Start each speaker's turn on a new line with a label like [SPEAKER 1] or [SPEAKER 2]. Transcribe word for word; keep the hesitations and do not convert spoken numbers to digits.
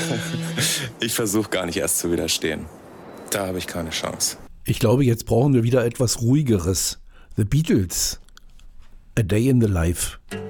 [SPEAKER 1] Ich versuche gar nicht erst zu widerstehen. Da habe ich keine Chance.
[SPEAKER 2] Ich glaube, jetzt brauchen wir wieder etwas Ruhigeres. The Beatles, A Day in the Life.